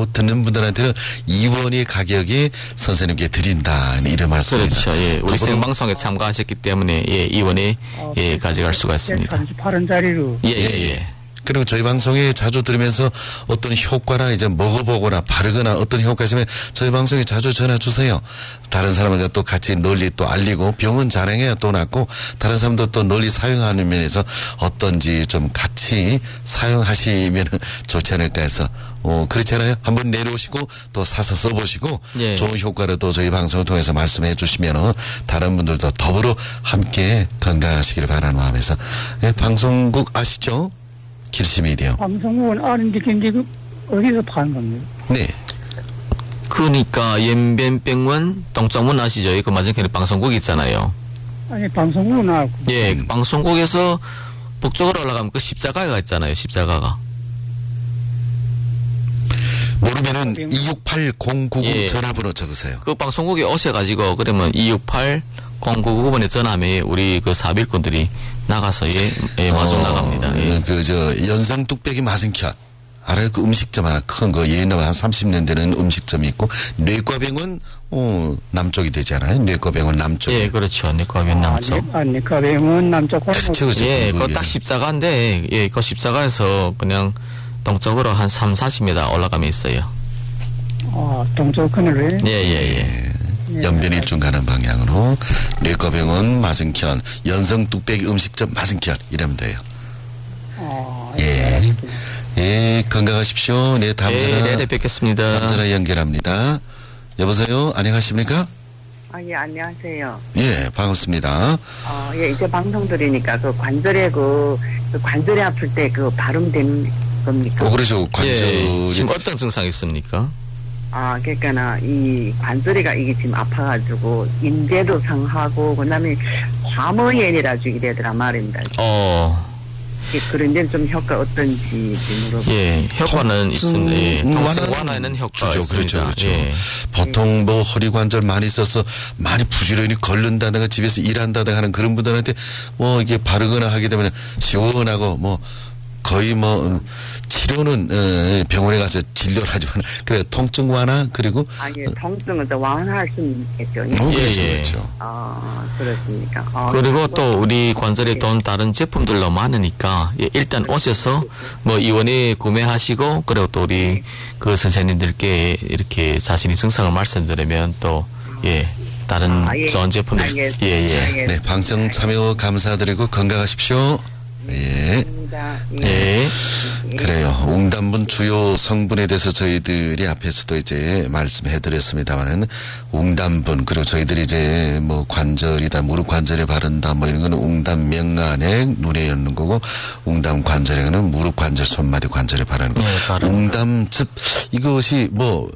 그리고 듣는 분들한테는 이원의 가격이 선생님께 드린다 이런 말씀입니다. 그렇죠. 예. 우리 생방송에 참가하셨기 때문에 예, 이원에 예, 가져갈 수가 있습니다. 38원짜리로. 예. 그리고 저희 방송에 자주 들으면서 어떤 효과나 이제 먹어보거나 바르거나 어떤 효과 있으면 저희 방송에 자주 전화 주세요. 다른 사람과 또 같이 널리 또 알리고 병은 자랑해야 또 낫고 다른 사람도 또 널리 사용하는 면에서 어떤지 좀 같이 사용하시면 좋지 않을까 해서 그렇잖아요. 한번 내려오시고 또 사서 써보시고 예. 좋은 효과를 또 저희 방송을 통해서 말씀해 주시면 다른 분들도 더불어 함께 건강하시기를 바라는 마음에서 예, 방송국 아시죠? 길시미디어. 방송국은 아는데 근데 그 어디서 파는 겁니까? 네. 그러니까 연변병원 동쪽문 아시죠? 그 맞은편에 방송국 있잖아요. 아니 방송국은 알고. 예, 그 방송국에서 북쪽으로 올라가면 그 십자가가 있잖아요. 십자가가. 모르면은 268-0999 예. 전화번호 적으세요. 그 방송국에 오셔가지고 그러면 268-0999번에 전화하면 우리 그 사빌꾼들이 나가서 예, 마중 나갑니다. 예. 연성 뚝배기 맞은편. 알아요? 그 음식점 하나 큰 거 예는 한 30년 되는 음식점이 있고 뇌과병원 남쪽이 되잖아요. 뇌과병원 남쪽. 예, 그렇죠. 내과병원 남쪽. 내과병원 남쪽. 그렇죠. 예, 그거 딱 십자가인데 예, 그 십자가에서 그냥 동쪽으로 한 3-40m 올라가면 있어요. 동쪽 그늘에. 예. 연변 일중 가는 방향으로 뇌과병원 맞은편 연성 뚝배기 음식점 맞은편 이러면 돼요. 예. 예, 건강하십시오. 네, 다음 전화. 네, 뵙겠습니다. 다음 전화 연결합니다. 여보세요? 안녕하십니까? 예, 안녕하세요. 예, 반갑습니다. 예, 이제 방송 들으니까 그 관절에 관절이 아플 때 그 발음되는 겁니까? 그러죠. 관절이. 예, 지금 어떤 증상이 있습니까? 그러니까 이 관절이가 이게 지금 아파가지고 인대도 상하고 그다음에 과모연이라고 이래더라 말입니다. 그런 데는 좀 효과 어떤지 물어보고. 예, 효과는 있습니다. 예, 통증 완화에는 효과가 주죠. 있습니다. 그렇죠. 예. 보통 뭐 허리 관절 많이 써서 많이 부지런히 걸른다든가 집에서 일한다든가 하는 그런 분들한테 뭐 이게 바르거나 하게 되면 시원하고 뭐 거의 뭐 치료는 병원에 가서 진료를 하지만 그래 통증 완화 그리고 예, 통증을 더 완화할 수는 있겠죠. 그렇죠. 예. 그렇죠. 그렇습니까? 그리고 또 우리 관절에 돈 다른 제품들도 많으니까 예, 일단 오셔서 뭐 이원에 구매하시고 그리고 또 우리 그 선생님들께 이렇게 자신의 증상을 말씀드리면 또 예. 다른 좋은 제품들 예. 네, 방송 참여 감사드리고 건강하십시오. 예. 예. 그래요. 웅담분 주요 성분에 대해서 저희들이 앞에서도 이제 말씀해 드렸습니다만은 웅담분 그리고 저희들이 이제 뭐 관절이다 무릎 관절에 바른다 뭐 이런 거는 웅담 명안에 눈에 였는 거고 웅담 관절에는 무릎 관절 손마디 관절에 바르는 거. 네, 웅담즙 이것이 뭐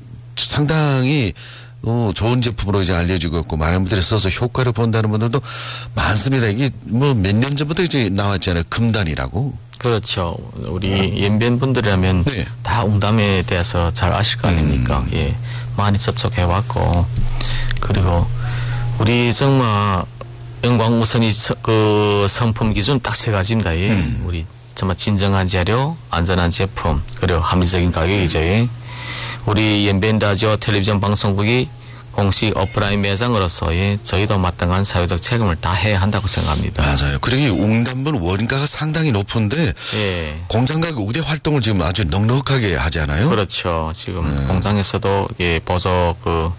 상당히 좋은 제품으로 이제 알려지고 있고 많은 분들이 써서 효과를 본다는 분들도 많습니다. 이게 뭐 몇 년 전부터 이제 나왔잖아요. 금단이라고. 그렇죠. 우리 연변분들이라면 네. 다 웅담에 대해서 잘 아실 거 아닙니까? 예. 많이 접촉해 왔고 그리고 우리 정말 영광우선이 그 성품 기준 딱 세 가지입니다. 예. 우리 정말 진정한 재료, 안전한 제품, 그리고 합리적인 가격이죠. 예. 우리 연변 라디오 텔레비전 방송국이 공식 오프라인 매장으로서 예, 저희도 마땅한 사회적 책임을 다해야 한다고 생각합니다. 맞아요. 그리고 웅담분 원가가 상당히 높은데 예. 공장 가격 우대 활동을 지금 아주 넉넉하게 하잖아요. 그렇죠. 지금 공장에서도 예, 보조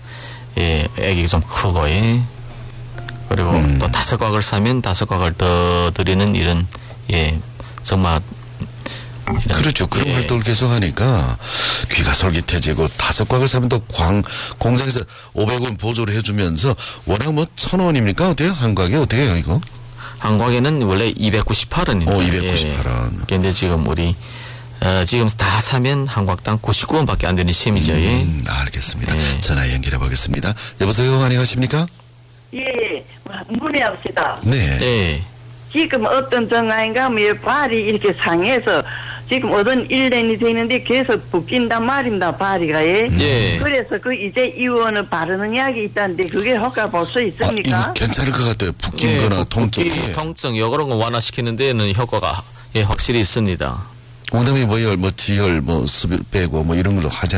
액이 좀 크고 예. 그리고 또 5곽을 사면 5곽을 더 드리는 이런 예, 정말 그렇죠. 그런 예. 활동을 계속 하니까 귀가 솔깃해지고 5곽을 사면 또 공장에서 500원 보조를 해주면서 워낙 뭐 1,000원입니까? 어때요? 한 곽이 어떻게 해요 이거? 한 곽에는 원래 298원입니다. 298원. 그런데 지금 우리 지금 다 사면 한 곽당 99원밖에 안 되는 셈이죠. 예. 알겠습니다. 전화 연결해 보겠습니다. 여보세요. 안녕하십니까? 예, 문의합시다. 네. 예. 지금 어떤 정아인가 뭐 발이 이렇게 상해서 지금 어떤 1년이 되는데 계속 붓긴단 말입니다. 발이가 예. 그래서 그 이제 이원을 바르는 약이 있다는데 그게 효과 볼 수 있습니까? 이거 괜찮을 것 같아요. 붓긴거나 통증. 통증 이런 거 완화시키는 데는 효과가 예, 확실히 있습니다. 웅담이 뭐 지혈, 뭐 수bil 빼고 뭐 이런 걸로 하지